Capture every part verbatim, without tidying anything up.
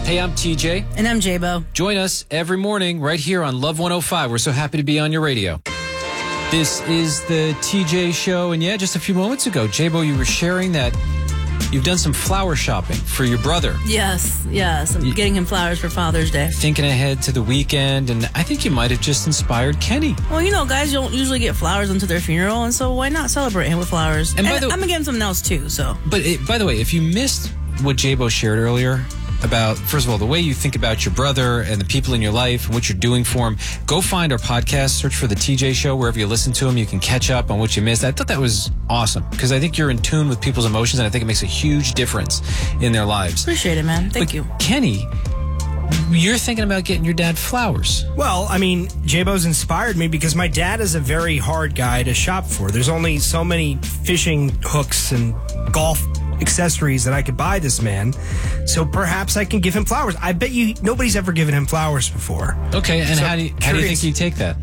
Hey, I'm T J. And I'm J-Bo. Join us every morning right here on Love one oh five. We're so happy to be on your radio. This is the T J Show. And yeah, just a few moments ago, J-Bo, you were sharing that you've done some flower shopping for your brother. Yes, yes. I'm getting him flowers for Father's Day. Thinking ahead to the weekend, and I think you might have just inspired Kenny. Well, you know, guys don't usually get flowers until their funeral, and so why not celebrate him with flowers? And And, by the- I'm going to get him something else, too, so. But it, by the way, if you missed what J-Bo shared earlier about, first of all, the way you think about your brother and the people in your life and what you're doing for him, go find our podcast, search for the T J Show, wherever you listen to him. You can catch up on what you missed. I thought that was awesome because I think you're in tune with people's emotions, and I think it makes a huge difference in their lives. Appreciate it, man. Thank But you. Kenny, you're thinking about getting your dad flowers. Well, I mean, J-Bo's inspired me because my dad is a very hard guy to shop for. There's only so many fishing hooks and golf accessories that I could buy this man. So perhaps I can give him flowers. I bet you nobody's ever given him flowers before. Okay, and So, how do you, how do you curious. think you take that?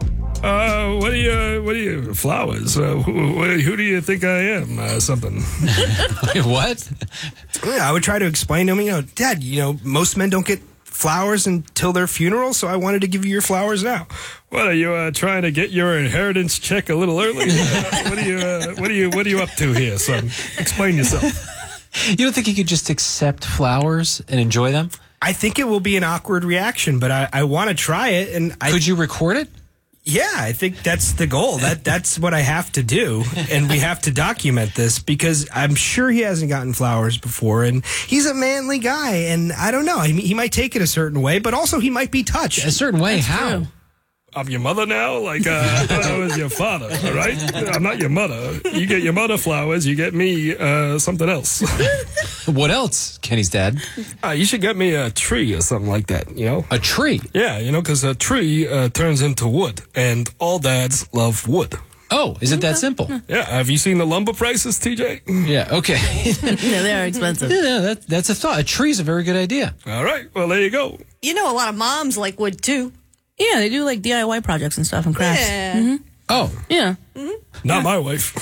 Uh, what do you, what do you, flowers? Uh, who, who do you think I am? Uh, something. Wait, what? Yeah, I would try to explain to him, you know, Dad, you know, most men don't get flowers until their funeral, so I wanted to give you your flowers now. What are you uh, trying to get your inheritance check a little early? Uh, what are you, uh, what are you, what are you up to here, son? Explain yourself. You don't think you could just accept flowers and enjoy them? I think it will be an awkward reaction, but I, I want to try it. And I, Could you record it? yeah, I think that's the goal. That that's what I have to do, and we have to document this because I'm sure he hasn't gotten flowers before, and he's a manly guy, and I don't know. He, he might take it a certain way, but also he might be touched. A certain way. That's How? true. I'm your mother now? Like, uh, I thought I was your father, all right? I'm not your mother. You get your mother flowers, you get me uh, something else. What else, Kenny's dad? Uh, you should get me a tree or something like that, you know? A tree. Yeah, you know, because a tree uh, turns into wood, and all dads love wood. Oh, is it that simple? Yeah, have you seen the lumber prices, T J? Yeah, okay. Yeah, they are expensive. Yeah, that, that's a thought. A tree's a very good idea. All right, well, there you go. You know, a lot of moms like wood too. Yeah, they do like D I Y projects and stuff and crafts. Yeah. Oh, Yeah. Not my wife.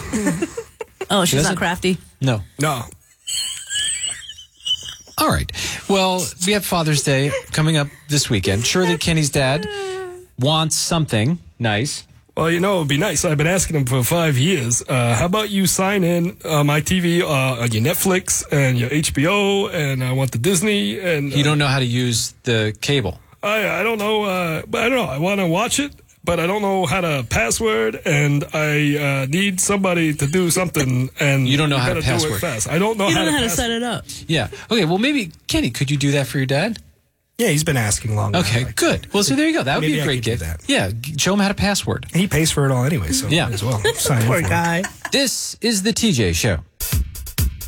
Oh, she's doesn't? not crafty. no. No. All right. Well, we have Father's Day coming up this weekend. Surely Kenny's dad wants something nice. Well, you know, it would be nice. I've been asking him for five years. Uh, how about you sign in uh, my T V, uh, on your Netflix and your H B O, and I want the Disney. And uh, You don't know how to use the cable. I, I don't know. Uh, but I don't know. I want to watch it, but I don't know how to password, and I uh, need somebody to do something. And You don't know how to better do password. it fast. I don't know You how don't know to how to pass- set it up. Yeah. Okay, well, maybe, Kenny, could you do that for your dad? Yeah, he's been asking long. Okay, now. good. Well, so there you go. That would Maybe be a I great could do gift. that. Yeah, g- show him how to password. He pays for it all anyway, so Yeah. might as well sign in Poor for it. guy. This is the T J Show.